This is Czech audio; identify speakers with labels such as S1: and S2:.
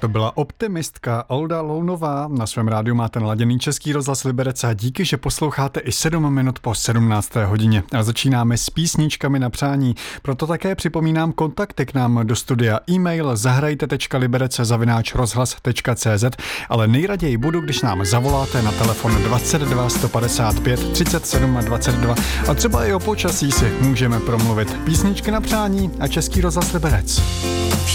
S1: To byla optimistka Olda Lounová. Na svém rádiu máte naladěný Český rozhlas Liberec a díky, že posloucháte i 7 minut po 17. hodině. A začínáme s písničkami na přání. Proto také připomínám kontakty k nám do studia. E-mail zahrajte.liberec@rozhlas.cz, ale nejraději budu, když nám zavoláte na telefon 22 155 37 22 a třeba i o počasí si můžeme promluvit. Písničky na přání a Český rozhlas Liberec.